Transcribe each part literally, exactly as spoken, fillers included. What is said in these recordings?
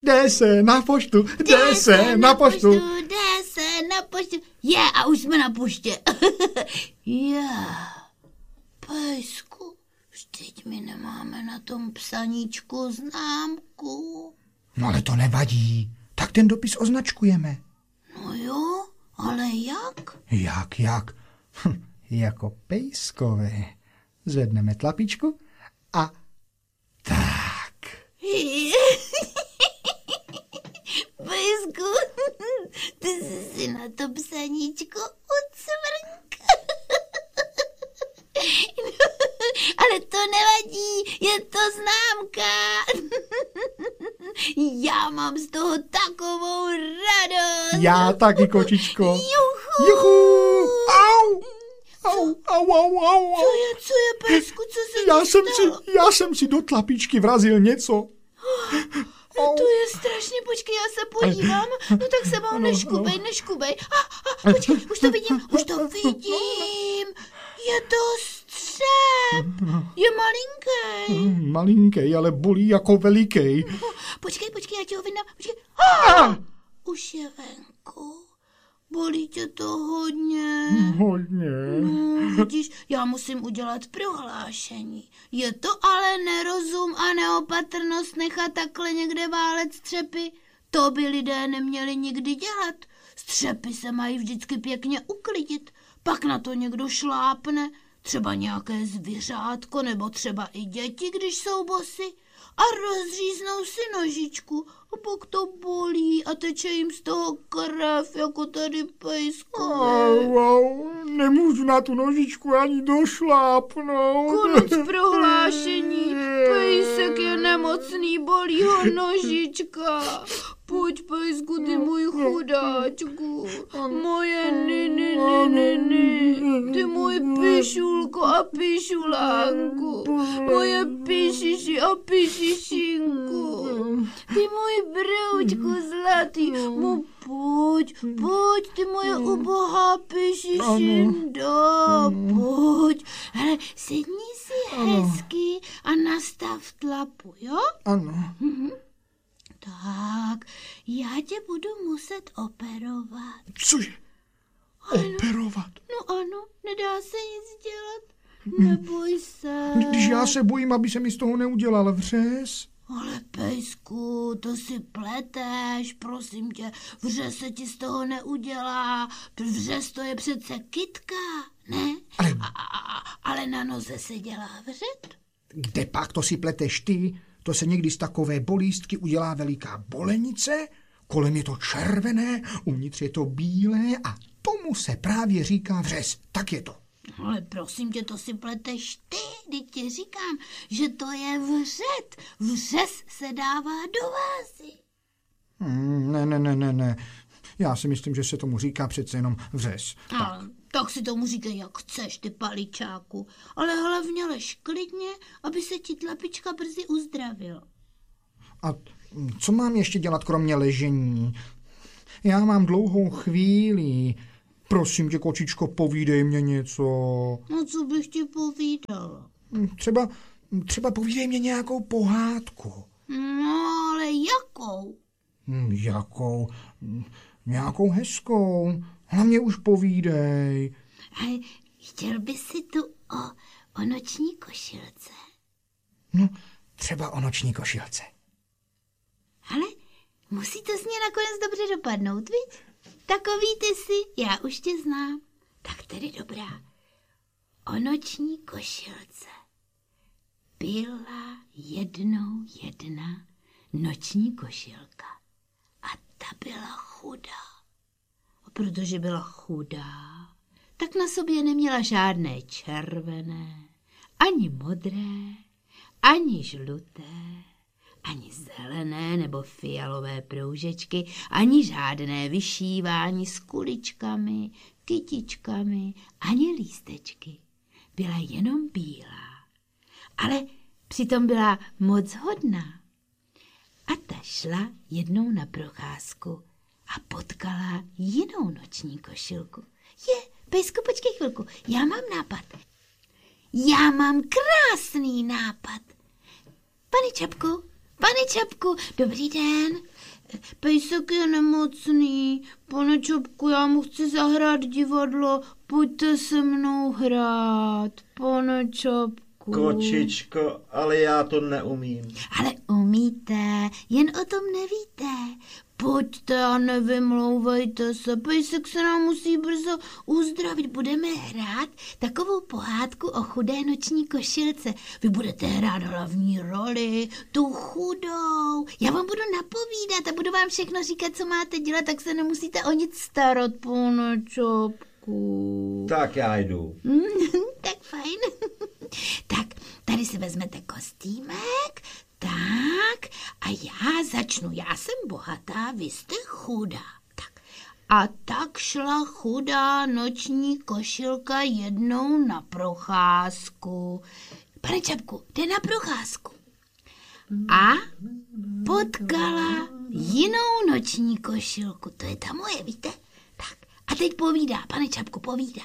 Jde se na poštu, jde se na poštu. Jde se na poštu. Je, a už jsme na poště. Je, Pejsku, vždyť my nemáme na tom psaníčku známku. No ale to nevadí, tak ten dopis označkujeme. No jo, ale jak? Jak, jak? Hm, jako pejskové. Zvedneme tlapičku a tak. Pejsku, ty jsi si na to psaníčko ucvrnk. No, ale to nevadí, je to známka. Já mám z toho takovou radost. Já taky, kočičko. Juchu. Juchu. Au. Au, au, au, au, au. Co je, co je, Pejsku, co se já ti jsem stalo? si, já jsem si do tlapičky vrazil něco. No to je strašně, počkej, já se podívám. No tak se mnou neškubej, neškubej. A, a, počkej, už to vidím, už to vidím. Je to střep. Je malinký. Malinký, ale bolí jako veliký. Počkej, počkej, já ti ho vydám. Počkej. Ah! Už je venku. Bolí tě to hodně. Hodně. No, vidíš, já musím udělat prohlášení. Je to ale nerozum a neopatrnost nechat takhle někde válet střepy. To by lidé neměli nikdy dělat. Střepy se mají vždycky pěkně uklidit. Pak na to někdo šlápne. Třeba nějaké zvířátko nebo třeba i děti, když jsou bosy. A rozříznou si nožičku a pak to bolí a teče jim z toho krev, jako tady Pejskovi. Au, au, nemůžu na tu nožičku ani došlápnout. Konec prohlášení. Pejsek je nemocný, bolí ho nožička. Pojď, Pejsku, ty můj chudáčku. Moje ni, ni, ni, ni, ni. Ty můj pišulko a pišulánku. Moje pišiši a pišišinku. Ty můj broučku zlatý. Mu pojď, pojď, ty moje ubohá pišišindo. Pojď. Hele, sedni si hezky a nastav tlapu, jo? Ano. Tak, já tě budu muset operovat. Cože? Operovat? No ano, nedá se nic dělat. Neboj se. Když já se bojím, aby se mi z toho neudělal vřes. Ale Pejsku, to si pleteš, prosím tě, vřes se ti z toho neudělá. Vřes to je přece kytka, ne? Ale, a, a, ale na noze se dělá vřet. Kde pak to si pleteš ty? To se někdy z takové bolístky udělá veliká bolenice, kolem je to červené, uvnitř je to bílé a tomu se právě říká vřes. Tak je to. Ale prosím tě, to si pleteš ty, teď ti říkám, že to je vřet. Vřes se dává do vázy. Hmm, ne, ne, ne, ne, ne. Já si myslím, že se tomu říká přece jenom vřes. Tak. A, tak si tomu říkej, jak chceš, ty paličáku. Ale hlavně lež klidně, aby se ti tlapička brzy uzdravil. A co mám ještě dělat kromě ležení? Já mám dlouhou chvíli. Prosím tě, kočičko, povídej mě něco. No, co bych ti povídal? Třeba, třeba povídej mě nějakou pohádku. No, ale jakou? Jakou? Nějakou hezkou. Hlavně už povídej. A chtěl by si tu o, o noční košilce? No, třeba o noční košilce. Ale musí to s ní nakonec dobře dopadnout, viď? Takový ty jsi, já už tě znám. Tak tedy dobrá. O noční košilce. Byla jednou jedna noční košilka. A ta byla chudá. A protože byla chudá, tak na sobě neměla žádné červené, ani modré, ani žluté, ani zelené nebo fialové proužečky, ani žádné vyšívání s kuličkami, kytičkami, ani lístečky. Byla jenom bílá, ale přitom byla moc hodná. A ta šla jednou na procházku a potkala jinou noční košilku. Je, Pejsku, počkej chvilku, já mám nápad. Já mám krásný nápad. Pane Čapku, pane Čapku, dobrý den. Pejsek je nemocný. Pane Čapku, já mu chci zahrát divadlo. Pojďte se mnou hrát, pane Čapku. Kočičko, ale já to neumím. Ale umíte, jen o tom nevíte. Pojďte a nevymlouvejte se, pejsek se nám musí brzo uzdravit. Budeme hrát takovou pohádku o chudé noční košilce. Vy budete hrát hlavní roli, tu chudou. Já vám budu napovídat a budu vám všechno říkat, co máte dělat, tak se nemusíte o nic starat, pane Čapku. Tak já jdu. Tak fajn. Tak, tady si vezmete kostýmek. Tak a já začnu. Já jsem bohatá, vy jste chudá. Tak. A tak šla chudá noční košilka jednou na procházku. Pane Čapku, jde na procházku. A potkala jinou noční košilku. To je ta moje, víte? Tak. A teď povídá, pane Čapku, povídá.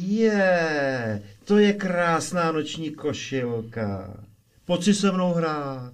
Je, to je krásná noční košilka. Pojď si se mnou hrát.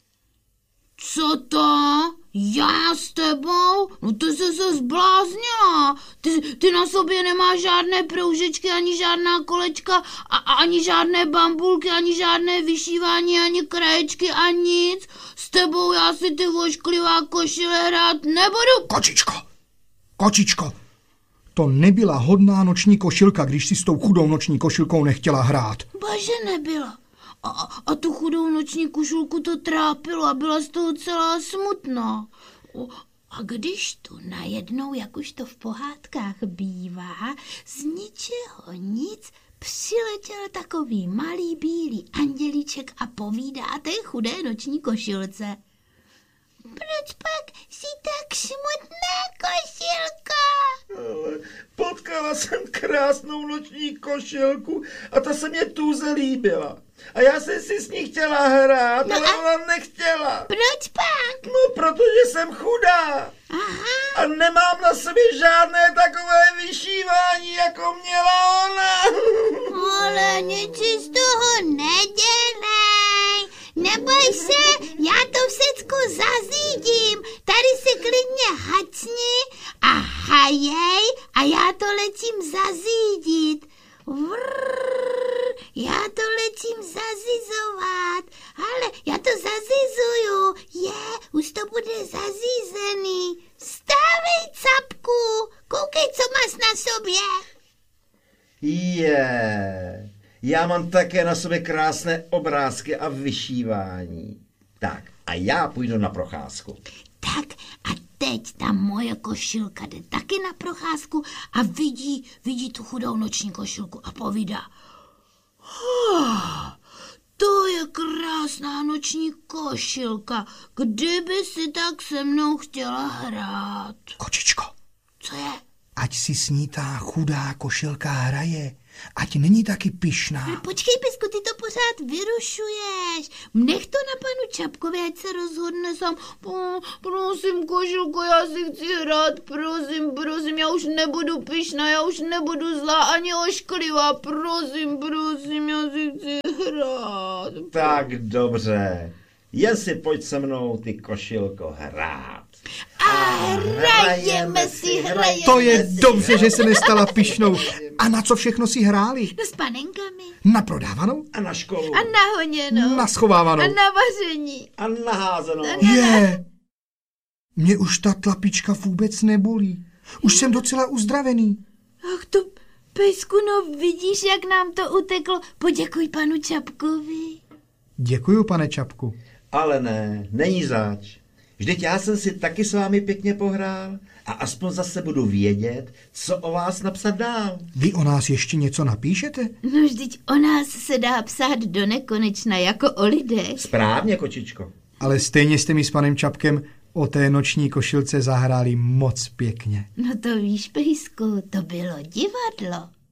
Co to? Já s tebou? No ty jsi se zbláznila. Ty, ty na sobě nemáš žádné proužečky, ani žádná kolečka, a, ani žádné bambulky, ani žádné vyšívání, ani kraječky a nic. S tebou já si ty vošklivá košile hrát nebudu. Kočičko, kočičko, to nebyla hodná noční košilka, když si s tou chudou noční košilkou nechtěla hrát. Bože, nebyla. A, a tu chudou noční košilku to trápilo a byla z toho celá smutná. A když tu najednou, jak už to v pohádkách bývá, z ničeho nic přiletěl takový malý bílý andělíček a povídá té chudé noční košilce. Proč pak jsi tak smutná, košilka? Ale potkala jsem krásnou noční košilku a ta se mě tuze líbila. A já jsem si s ní chtěla hrát, no ale a... ona nechtěla. Proč pak? No, protože jsem chudá. Aha. A nemám na sobě žádné takové vyšívání, jako měla ona. Ale nic si z toho nedělej. Neboj se, já to všecko zazídím. Tady se klidně hacni a hajej a já to letím zazídit. Vrrr, já to letím zazizovat. Ale já to zazizuju. Je, už to bude zazízený. Vstávej, Capku, koukej, co máš na sobě. Je, já mám také na sobě krásné obrázky a vyšívání. Tak, a já půjdu na procházku. Tak a teď ta moje košilka jde taky na procházku a vidí, vidí tu chudou noční košilku a povídá. Oh, to je krásná noční košilka, kdyby si tak se mnou chtěla hrát. Kočičko, Co je? ať si s ní ta chudá košilka hraje, ať není taky pyšná. Počkej, Pesku, ty to pořád vyrušuješ. Nech to na panu Čapkovi, ať se rozhodne sám. Prosím, košilko, já si chci hrát, prosím, prosím, já už nebudu pyšná, já už nebudu zlá ani ošklivá, prosím, prosím, já si chci hrát. Tak dobře, jen si pojď se mnou, ty košilko, hrát. A hrajeme si, hrajeme To je si. dobře, že se nestala pyšnou. A na co všechno si hráli? No s panenkami. Na prodávanou? A na školu. A na honěnou. Na schovávanou? A na vaření. A na házenou. Je, mě už ta tlapička vůbec nebolí. Už jsem docela uzdravený. Ach to, Pejsku, no vidíš, jak nám to uteklo. Poděkuj panu Čapkovi. Děkuju, pane Čapku. Ale ne, není zač. Vždyť já jsem si taky s vámi pěkně pohrál a aspoň zase budu vědět, co o vás napsat dál. Vy o nás ještě něco napíšete? No vždyť o nás se dá psát do nekonečna, jako o lidech. Správně, kočičko. Ale stejně jste mi s panem Čapkem o té noční košilce zahráli moc pěkně. No to víš, Pejsku, to bylo divadlo.